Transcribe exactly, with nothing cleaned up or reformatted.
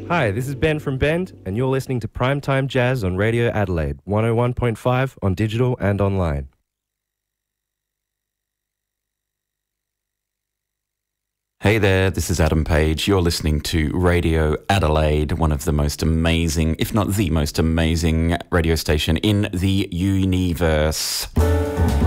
Hi, this is Ben from Bend, and you're listening to Primetime Jazz on Radio Adelaide, one oh one point five on digital and online. Hey there, this is Adam Page. You're listening to Radio Adelaide, one of the most amazing, if not the most amazing radio station in the universe.